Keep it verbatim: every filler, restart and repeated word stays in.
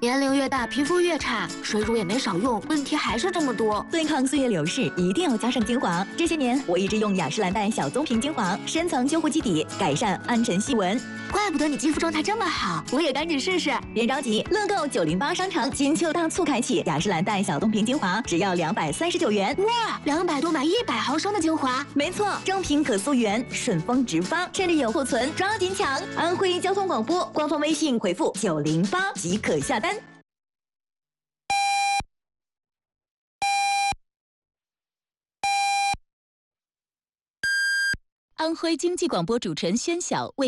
年龄越大，皮肤越差，水乳也没少用，问题还是这么多。 对抗岁月流逝，一定要加上精华。这些年，我一直用雅诗兰黛小棕瓶精华，深层修护基底，改善暗沉细纹。 怪不得你肌肤状态这么好，我也赶紧试试。 别着急，乐购九零八商城金秋大促开启，雅诗兰黛小棕瓶精华只要两百三十九元。 哇，两百多买一百毫升的精华， 没错，正品可溯源，顺丰直发，趁着有库存，抓紧抢！安徽交通广播官方微信回复九零八即可下单。 安徽经济广播主持人宣晓为